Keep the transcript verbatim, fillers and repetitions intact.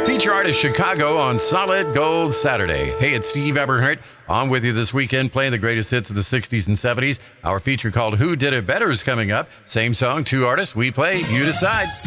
Feature artist Chicago on Solid Gold Saturday. Hey, it's Steve Eberhardt. On with you this weekend playing the greatest hits of the sixties and seventies. Our feature called Who Did It Better is coming up. Same song, two artists. We play, you decide.